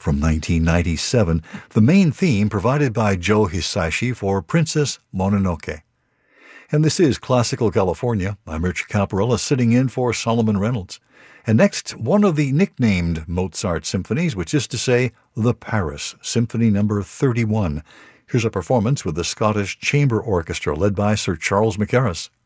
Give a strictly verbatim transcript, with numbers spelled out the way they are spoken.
from nineteen ninety-seven, the main theme provided by Joe Hisaishi for Princess Mononoke. And this is Classical California. I'm Richard Caparella, sitting in for Solomon Reynolds. And next, one of the nicknamed Mozart symphonies, which is to say, the Paris, Symphony Number thirty-one. Here's a performance with the Scottish Chamber Orchestra led by Sir Charles Mackerras.